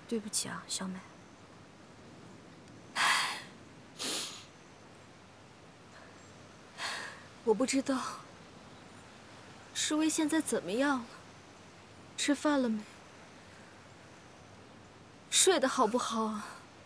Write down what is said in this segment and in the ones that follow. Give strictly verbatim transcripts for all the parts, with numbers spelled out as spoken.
对不起啊，小美。 我不知道诗薇现在怎么样了，吃饭了没？睡得好不好啊？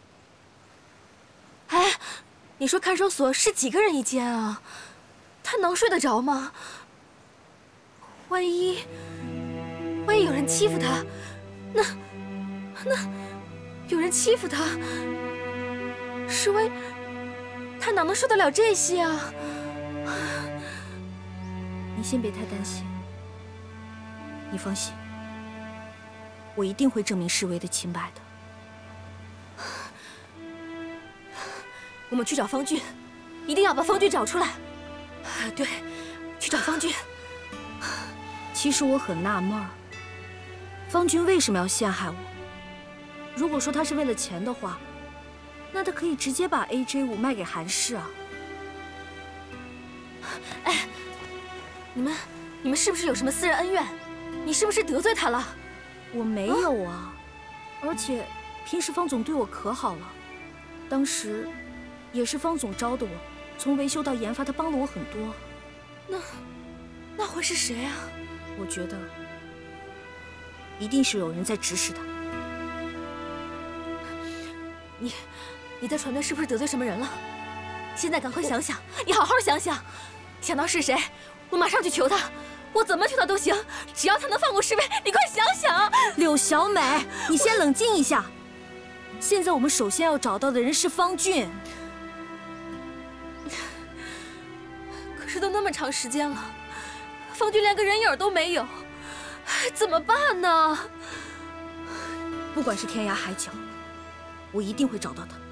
哎，你说看守所是几个人一间啊？他能睡得着吗？万一万一有人欺负他，那那有人欺负他，诗薇他哪能受得了这些啊？ 你先别太担心，你放心，我一定会证明诗薇的清白的。 我们去找方俊，一定要把方俊找出来。对，去找方俊。 其实我很纳闷儿，方俊为什么要陷害我？如果说他是为了钱的话，那他可以直接把 A J 五卖给韩氏啊。 哎，你们你们是不是有什么私人恩怨？你是不是得罪他了？ 我没有啊，而且平时方总对我可好了，当时也是方总招的我，从维修到研发，他帮了我很多。 那那会是谁啊？ 我觉得一定是有人在指使他。 你你在船队是不是得罪什么人了？现在赶快想想，你好好想想，想到是谁，我马上去求他，我怎么求他都行，只要他能放过诗薇，你快想想。 柳小美，你先冷静一下。现在我们首先要找到的人是方俊。 可是都那么长时间了，方俊连个人影都没有，怎么办呢？ 不管是天涯海角，我一定会找到他。